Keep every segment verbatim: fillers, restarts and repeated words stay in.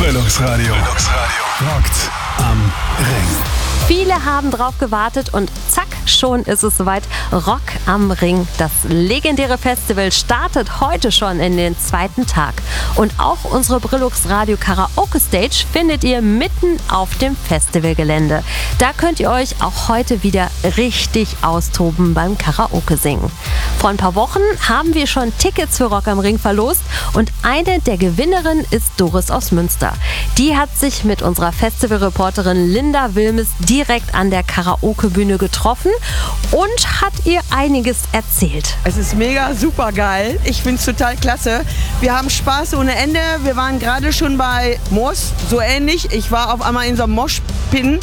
Brillux Radio. Brillux Radio. Rockt am Ring. Viele haben drauf gewartet und zack, schon ist es soweit. Rock am Ring, das legendäre Festival, startet heute schon in den zweiten Tag. Und auch unsere Brillux Radio Karaoke Stage findet ihr mitten auf dem Festivalgelände. Da könnt ihr euch auch heute wieder richtig austoben beim Karaoke singen. Vor ein paar Wochen haben wir schon Tickets für Rock am Ring verlost und eine der Gewinnerinnen ist Doris aus Münster. Die hat sich mit unserer Festivalreporterin Linda Wilmes direkt an der Karaoke-Bühne getroffen und hat ihr einiges erzählt. Es ist mega super geil. Ich finde es total klasse. Wir haben Spaß ohne Ende. Wir waren gerade schon bei Moos, so ähnlich. Ich war auf einmal in so einem Moshpin.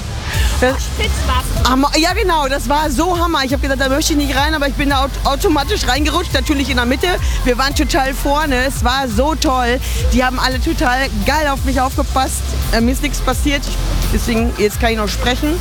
Ja genau, das war so Hammer. Ich habe gedacht, da möchte ich nicht rein, aber ich bin da automatisch reingerutscht, natürlich in der Mitte. Wir waren total vorne, es war so toll. Die haben alle total geil auf mich aufgepasst. Äh, mir ist nichts passiert, deswegen jetzt kann ich noch sprechen.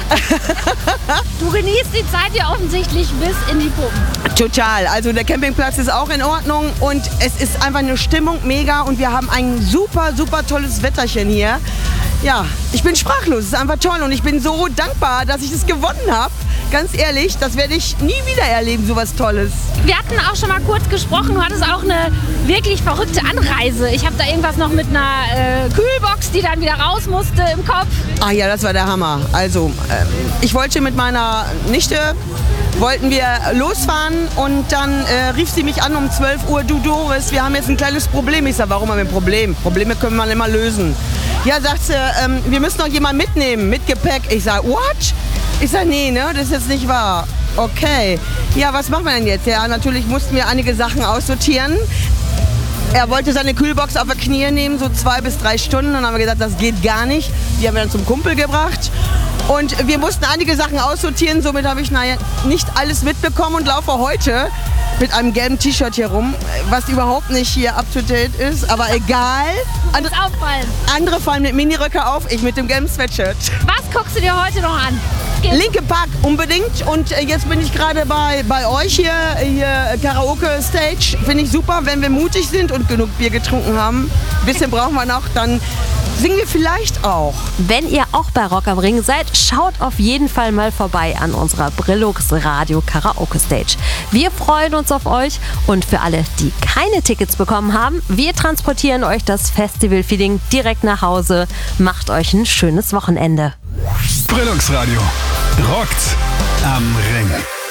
Du genießt die Zeit ja offensichtlich bis in die Puppen. Total, also der Campingplatz ist auch in Ordnung und es ist einfach eine Stimmung mega und wir haben ein super, super tolles Wetterchen hier. Ja, ich bin sprachlos, es ist einfach toll und ich bin so dankbar, dass ich das gewonnen habe. Ganz ehrlich, das werde ich nie wieder erleben, sowas Tolles. Wir hatten auch schon mal kurz gesprochen, du hattest auch eine wirklich verrückte Anreise. Ich habe da irgendwas noch mit einer äh, Kühlbox, die dann wieder raus musste im Kopf. Ah ja, das war der Hammer. Also, äh, ich wollte mit meiner Nichte, wollten wir losfahren und dann äh, rief sie mich an um zwölf Uhr, du Doris, wir haben jetzt ein kleines Problem. Ich sage, warum haben wir ein Problem? Probleme können wir immer lösen. Ja, sagt sie, ähm, wir müssen noch jemanden mitnehmen, mit Gepäck. Ich sage, what? Ich sage, nee, ne, das ist jetzt nicht wahr. Okay, ja, was machen wir denn jetzt? Ja, natürlich mussten wir einige Sachen aussortieren. Er wollte seine Kühlbox auf die Knie nehmen, so zwei bis drei Stunden. Dann haben wir gesagt, das geht gar nicht. Die haben wir dann zum Kumpel gebracht. Und wir mussten einige Sachen aussortieren. Somit habe ich naja, nicht alles mitbekommen und laufe heute mit einem gelben T-Shirt hier rum, was überhaupt nicht hier up to date ist. Aber egal. Andere, auffallen. andere fallen mit Miniröcke auf, ich mit dem gelben Sweatshirt. Was guckst du dir heute noch an? Linkin Park unbedingt und jetzt bin ich gerade bei, bei euch hier, hier Karaoke Stage. Finde ich super, wenn wir mutig sind und genug Bier getrunken haben. Ein bisschen brauchen wir noch, dann singen wir vielleicht auch. Wenn ihr auch bei Rock am Ring seid, schaut auf jeden Fall mal vorbei an unserer Brillux Radio Karaoke Stage. Wir freuen uns auf euch und für alle, die keine Tickets bekommen haben, wir transportieren euch das Festival-Feeling direkt nach Hause. Macht euch ein schönes Wochenende. Brillux Radio. Rockt am Ring.